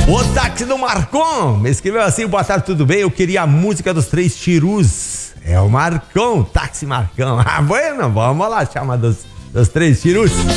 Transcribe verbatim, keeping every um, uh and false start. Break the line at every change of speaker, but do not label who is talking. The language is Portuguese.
O táxi do Marcon me escreveu assim: boa tarde, tudo bem? Eu queria a música dos Três Tirus. É o Marcon, táxi Marcão. Ah, bueno, vamos lá, chama dos, dos Três Tirus.